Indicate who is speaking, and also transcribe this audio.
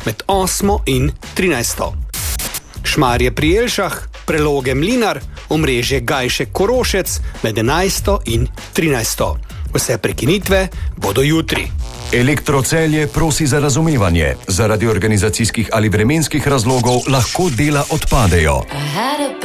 Speaker 1: med 8 in 13. Šmarje pri Jelšah, Preloge Mlinar, omrežje Gajšek Korošec med 11 in 13. Vse prekinitve bodo jutri.
Speaker 2: Elektrocelje prosi za razumevanje. Zaradi organizacijskih ali vremenskih razlogov lahko dela odpadejo.